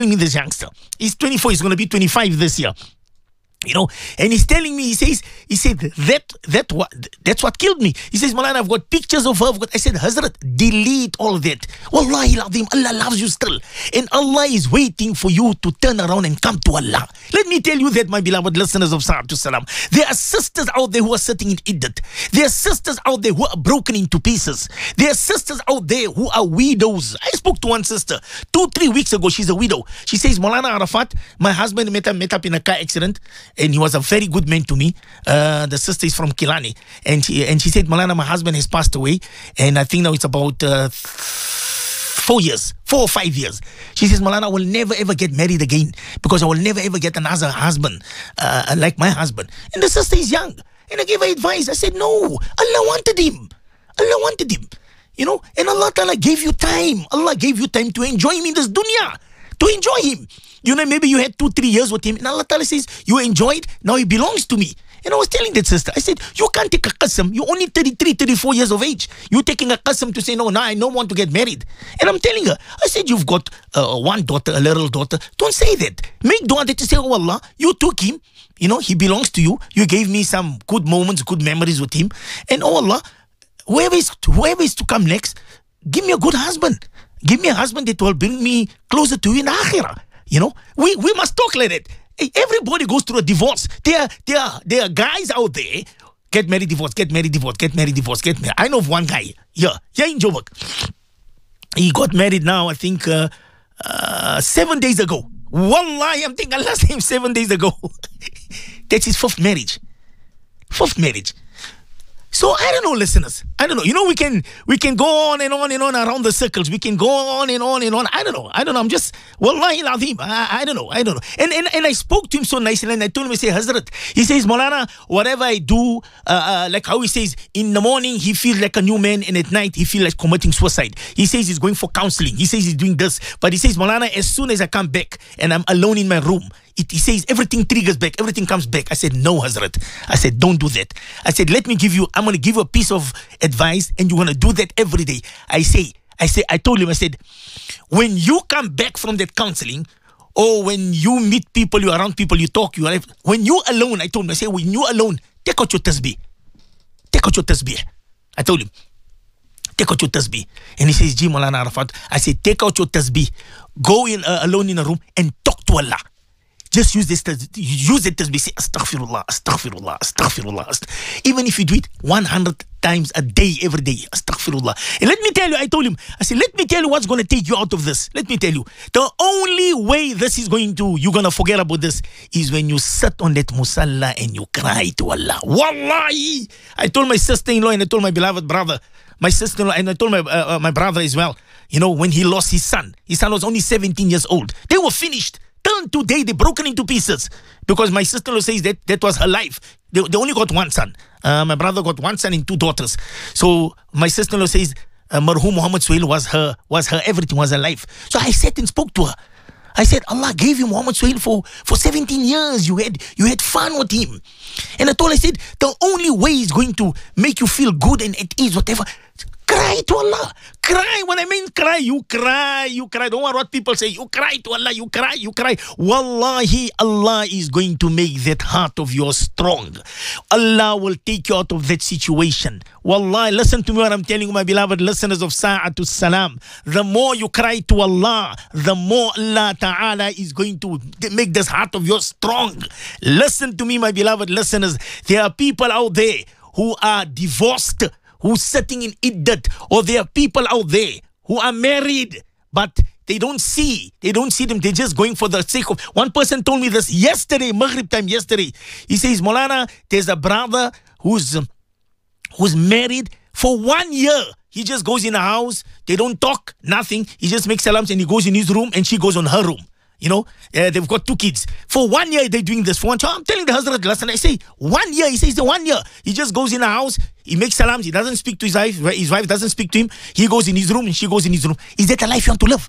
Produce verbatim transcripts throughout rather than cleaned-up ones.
me this youngster. He's twenty-four, he's going to be twenty-five this year. You know, and he's telling me, he says, he said, that, that what, that's what killed me. He says, Malana, I've got pictures of her. I've got, I said, Hazrat, delete all that. Wallahi lazim, Allah loves you still. And Allah is waiting for you to turn around and come to Allah. Let me tell you that, my beloved listeners of Sa'atu Salam. There are sisters out there who are sitting in iddat. There are sisters out there who are broken into pieces. There are sisters out there who are widows. I spoke to one sister two, three weeks ago. She's a widow. She says, Malana Arafat, my husband met, met up in a car accident. And he was a very good man to me. Uh, the sister is from Kilani. And she, and she said, Malana, my husband has passed away. And I think now it's about uh, four years, four or five years. She says, Malana, I will never ever get married again because I will never ever get another husband uh, like my husband. And the sister is young. And I gave her advice. I said, no, Allah wanted him. Allah wanted him. You know, and Allah Ta'ala gave you time. Allah gave you time to enjoy him in this dunya. To enjoy him. You know, maybe you had two, three years with him. And Allah Ta'ala says, you enjoyed, now he belongs to me. And I was telling that sister, I said, you can't take a qasam. You're only thirty-three, thirty-four years of age. You're taking a qasam to say, no, now I don't want to get married. And I'm telling her, I said, you've got uh, one daughter, a little daughter. Don't say that. Make dua that to say, oh Allah, you took him. You know, he belongs to you. You gave me some good moments, good memories with him. And oh Allah, whoever is, whoever is to come next, give me a good husband. Give me a husband that will bring me closer to you in the akhirah. You know, we, we must talk like that. Hey, everybody goes through a divorce. There are, there, are, there are guys out there, get married, divorce, get married, divorce, get married, divorce, get married. I know of one guy, yeah, yeah, in Joburg. He got married now, I think, uh, uh, seven days ago. Wallahi, I'm thinking last name seven days ago. That's his fourth marriage. Fourth marriage. So I don't know, listeners. I don't know. You know, we can we can go on and on and on around the circles. We can go on and on and on. I don't know. I don't know. I'm just, wallahi lazim. I, I don't know. I don't know. And, and and I spoke to him so nicely, and I told him, I say, Hazrat, he says, Maulana, whatever I do, uh, uh, like how he says, in the morning he feels like a new man, and at night he feels like committing suicide. He says he's going for counseling. He says he's doing this. But he says, Maulana, as soon as I come back and I'm alone in my room, It, he says everything triggers back, everything comes back. I said, no, Hazrat. I said, don't do that. I said, let me give you, I'm going to give you a piece of advice, and you're going to do that every day. I say, I say, I told him, I said, when you come back from that counseling, or when you meet people, you're around people, you talk, you are, when you're alone, I told him, I said, when you're alone, take out your tasbih. Take out your tasbih. I told him, take out your tasbih. And he says, Ji Maulana Arafat, I said, take out your tasbih. Go in uh, alone in a room and talk to Allah. Just use this, use it as we say, astaghfirullah, astaghfirullah, astaghfirullah. Even if you do it one hundred times a day, every day, astaghfirullah. And let me tell you, I told him, I said, let me tell you what's going to take you out of this. Let me tell you, the only way this is going to, you're going to forget about this, is when you sit on that musalla and you cry to Allah. Wallahi! I told my sister-in-law and I told my beloved brother, my sister-in-law, and I told my, uh, uh, my brother as well, you know, when he lost his son, his son was only seventeen years old. They were finished. Turned today, they broken into pieces. Because my sister-in-law says that that was her life. They, they only got one son. Uh, my brother got one son and two daughters. So my sister-in-law says uh, Marhum Muhammad Suhail was her, was her everything, was her life. So I sat and spoke to her. I said, Allah gave you Muhammad Suhail for, for seventeen years. You had, you had fun with him. And I told her, I said, the only way is going to make you feel good and at ease, whatever, cry to Allah. Cry. When I mean cry, you cry, you cry. Don't worry what people say. You cry to Allah, you cry, you cry. Wallahi, Allah is going to make that heart of yours strong. Allah will take you out of that situation. Wallahi, listen to me what I'm telling you, my beloved listeners of Sa'atu Salam. The more you cry to Allah, the more Allah Ta'ala is going to make this heart of yours strong. Listen to me, my beloved listeners. There are people out there who are divorced, who's sitting in iddat, or there are people out there who are married, but they don't see, they don't see them, they're just going for the sake of, one person told me this yesterday, Maghrib time yesterday, he says, Maulana, there's a brother who's, who's married for one year, he just goes in a house, they don't talk, nothing, he just makes salams and he goes in his room and she goes on her room. You know, uh, they've got two kids. For one year, they're doing this. For one time, I'm telling the Hazrat last night, I say, one year. He says, the one year. He just goes in a house, he makes salams, he doesn't speak to his wife, his wife doesn't speak to him. He goes in his room and she goes in his room. Is that the life you want to live?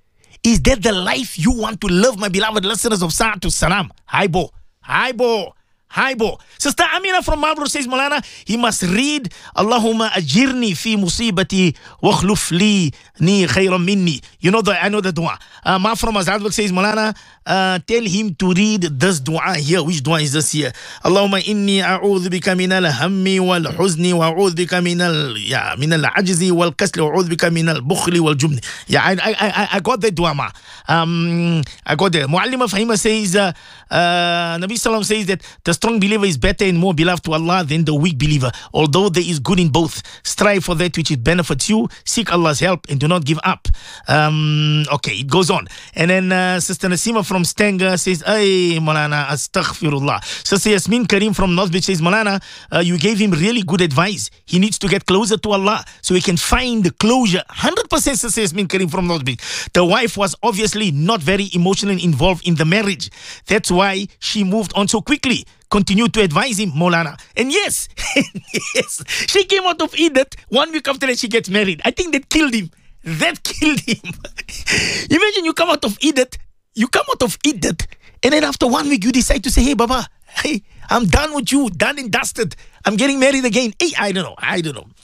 Is that the life you want to live, my beloved listeners of Sa'atu Salam? Hi, bo. Hi, bo. Haibo. Sister Amina from Marlborough says, Maulana, he must read Allahumma ajirni fi musibati wa akhluf li ni khayran minni. You know the I know the dua. Uh, Ma from Azadwal says, Maulana, uh, tell him to read this dua here. Which dua is this here? Allahumma inni a'udhu bika min al-hammi wal-huzni wa a'udhu bika min al yeah, min al-ajzi wal-kasli wa a'udhu bika min al-bukhli wal-jubni. Yeah, I I I I got that dua, ma. Um, I got that. Muallima Fahima says, uh, uh, Nabi Sallam says that the strong believer is better and more beloved to Allah than the weak believer. Although there is good in both, strive for that which it benefits you. Seek Allah's help and do not give up. Um, okay, it goes on. And then uh, Sister Nasima from Stanger says, Ay, Maulana, astaghfirullah. Sister Yasmin Karim from North Beach says, Maulana, uh, you gave him really good advice. He needs to get closer to Allah so he can find the closure. one hundred percent Sister Yasmin Karim from North Beach. The wife was obviously not very emotionally involved in the marriage. That's why she moved on so quickly. Continue to advise him, Maulana. And yes, yes, she came out of Iddat one week after that she gets married. I think that killed him. That killed him. Imagine you come out of Iddat, you come out of Iddat, and then after one week you decide to say, hey, Baba, hey, I'm done with you, done and dusted. I'm getting married again. Hey, I don't know, I don't know.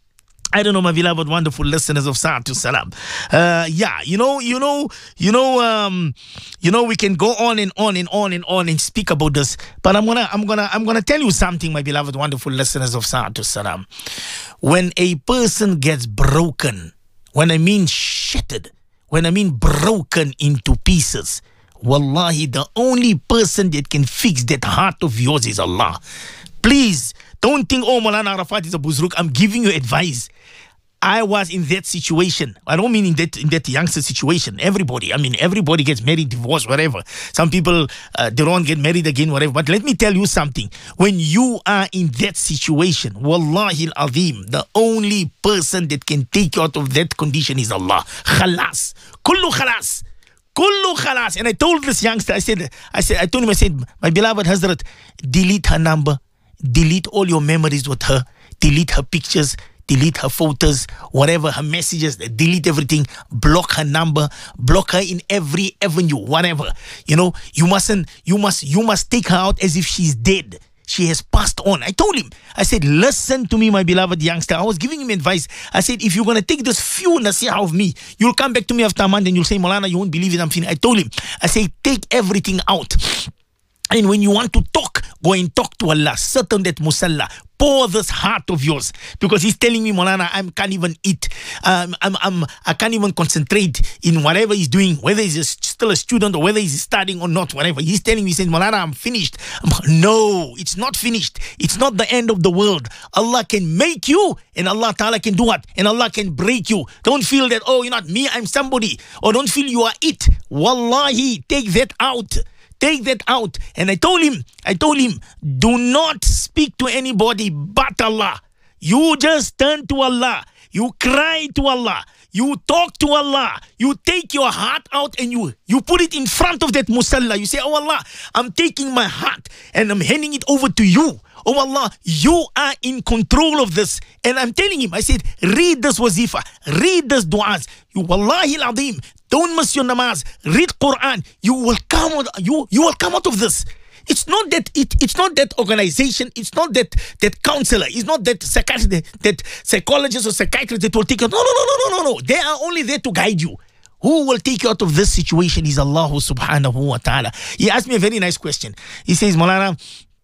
I don't know, my beloved, wonderful listeners of Sa'atu Salam. Uh, yeah, you know, you know, you know, um, you know, we can go on and on and on and on and speak about this. But I'm gonna, I'm gonna, I'm gonna tell you something, my beloved, wonderful listeners of Sa'atu Salam. When a person gets broken, when I mean shattered, when I mean broken into pieces, wallahi, the only person that can fix that heart of yours is Allah. Please. Don't think, oh, Maulana Arafat is a buzruk. I'm giving you advice. I was in that situation. I don't mean in that in that youngster situation. Everybody, I mean, everybody gets married, divorced, whatever. Some people, uh, they don't get married again, whatever. But let me tell you something. When you are in that situation, wallahi al-azim, the only person that can take you out of that condition is Allah. Khalas. Kullu khalas. Kullu khalas. And I told this youngster, I said, I said, I told him, I said, my beloved Hazrat, delete her number. Delete all your memories with her. Delete her pictures. Delete her photos. Whatever her messages. Delete everything. Block her number. Block her in every avenue. Whatever. You know, you mustn't, you must, you must take her out as if she's dead. She has passed on. I told him, I said, listen to me, my beloved youngster. I was giving him advice. I said, if you're going to take this few nasihah of me, you'll come back to me after a month and you'll say, Maulana, you won't believe it. I'm feeling. I told him, I say, take everything out. And when you want to talk, go and talk to Allah. Sit on that musalla. Pour this heart of yours. Because he's telling me, Maulana, I can't even eat. Um, I'm, I'm, I can't even concentrate in whatever he's doing. Whether he's a, still a student or whether he's studying or not, whatever. He's telling me, he says, Maulana, I'm finished. I'm, no, it's not finished. It's not the end of the world. Allah can make you and Allah Ta'ala can do what? And Allah can break you. Don't feel that, oh, you're not me, I'm somebody. Or don't feel you are it. Wallahi, take that out. Take that out. And I told him, I told him, do not speak to anybody but Allah. You just turn to Allah. You cry to Allah. You talk to Allah. You take your heart out and you, you put it in front of that musalla. You say, oh Allah, I'm taking my heart and I'm handing it over to you. Oh Allah, you are in control of this. And I'm telling him, I said, read this wazifa, read this du'as. You, wallahi al-azim, don't miss your namaz. Read Quran. You will come out, you, you will come out of this. It's not that it, it's not that organization, it's not that that counselor, it's not that psychiatrist, that, that psychologist or psychiatrist that will take you. No, no, no, no, no, no, no. They are only there to guide you. Who will take you out of this situation is Allah subhanahu wa ta'ala. He asked me a very nice question. He says, Maulana,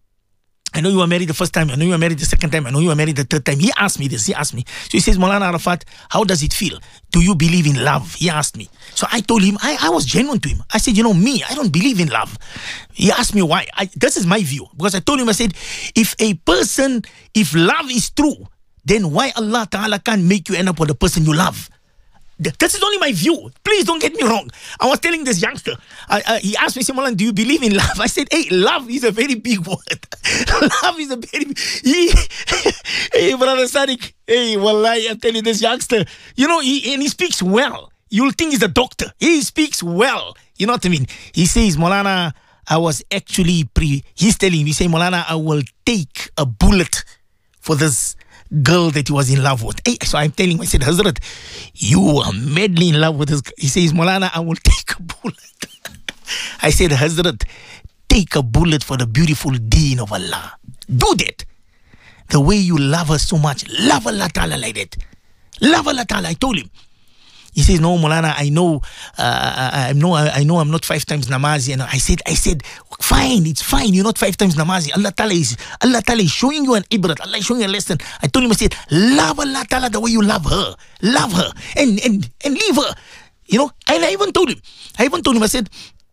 I know you were married the first time. I know you were married the second time. I know you were married the third time. He asked me this. He asked me. So he says, Maulana Arafat, how does it feel? Do you believe in love? He asked me. So I told him, I, I was genuine to him. I said, you know, me, I don't believe in love. He asked me why. I, this is my view. Because I told him, I said, if a person, if love is true, then why Allah Ta'ala can't make you end up with the person you love? This is only my view. Please don't get me wrong. I was telling this youngster, I, I, he asked me, Maulana, do you believe in love? I said, hey, love is a very big word. Love is a very big... He, hey, brother Sadiq, hey, wallahi, I'm telling this youngster, you know, he, and he speaks well. You'll think he's a doctor. He speaks well. You know what I mean? He says, Maulana, I was actually pre... He's telling me, he says, Maulana, I will take a bullet for this girl that he was in love with. Hey, so I'm telling him, I said, Hazrat, you are madly in love with this girl. He says, Maulana, I will take a bullet. I said, Hazrat, take a bullet for the beautiful deen of Allah. Do that. The way you love her so much, love Allah Ta'ala like that. Love Allah Ta'ala. I told him. He says, no, Maulana, I know, uh, I know, I know I'm not five times namazi. And I said, I said, fine, it's fine. You're not five times namazi. Allah Ta'ala is, Allah Ta'ala is showing you an ibrat. Allah is showing you a lesson. I told him, I said, love Allah Ta'ala the way you love her. Love her. And, and, and leave her. You know, and I even told him, I even told him, I said,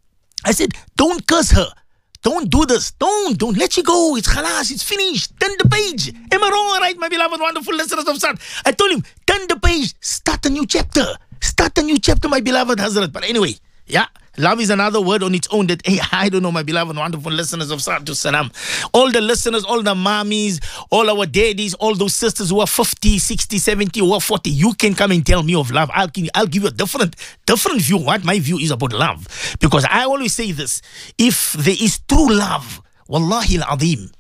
I said, don't curse her. Don't do this. Don't, don't let you go. It's khalas. It's finished. Turn the page. Am I wrong or right, my beloved, wonderful listeners of Sat? I told him, turn the page. Start a new chapter. Start a new chapter, my beloved Hazrat. But anyway, yeah, love is another word on its own that, hey, I don't know, my beloved, wonderful listeners of Salatu Salam. All the listeners, all the mommies, all our daddies, all those sisters who are fifty, sixty, seventy, who are forty, you can come and tell me of love. I'll, I'll give you a different, different view, what my view is about love. Because I always say this, if there is true love, wallahi al-azim,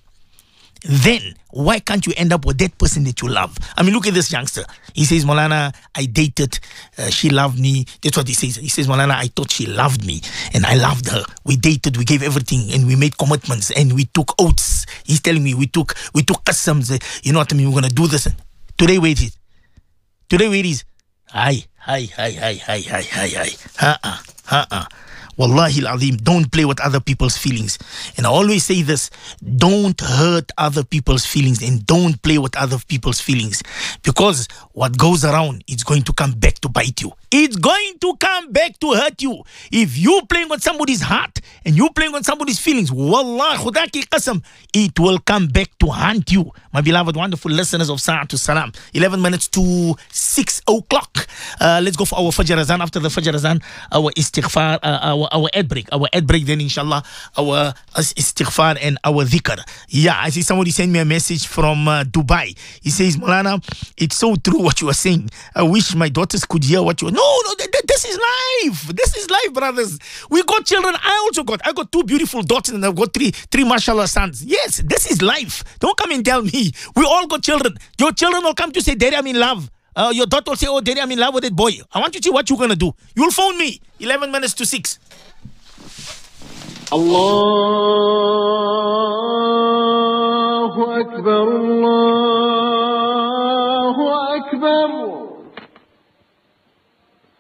then why can't you end up with that person that you love? I mean, look at this youngster. He says, Maulana, I dated, uh, she loved me. That's what he says. He says, Maulana, I thought she loved me and I loved her. We dated, we gave everything and we made commitments and we took oaths. He's telling me we took we took qasams, uh, you know what I mean, we're going to do this. Today, where it is? Today, where it is? Hi, hi, hi, hi, hi, hi, hi, hi. Uh-uh, uh-uh. Wallahi al-azim, don't play with other people's feelings. And I always say this, don't hurt other people's feelings and don't play with other people's feelings. Because what goes around, it's going to come back to bite you. It's going to come back to hurt you. If you playing with somebody's heart and you playing with somebody's feelings, wallah, khuda ki qasam, it will come back to haunt you. My beloved, wonderful listeners of Sa'atu Salam. eleven minutes to six o'clock. Uh, let's go for our Fajr Azan. After the Fajr Azan, our istighfar, uh, our, our ad break. Our ad break, then inshallah, our istighfar and our dhikr. Yeah, I see somebody send me a message from uh, Dubai. He says, Maulana, it's so true what you are saying. I wish my daughters could hear what you are. No, no, th- th- this is life. This is life, brothers. We got children. I also got. I got two beautiful daughters and I've got three, three mashallah sons. Yes, this is life. Don't come and tell me. We all got children. Your children will come to say, Daddy, I'm in love. Uh, your daughter will say, oh, Daddy, I'm in love with that boy. I want you to see what you're going to do. You'll phone me. eleven minutes to six. Allahu Akbar, Allah.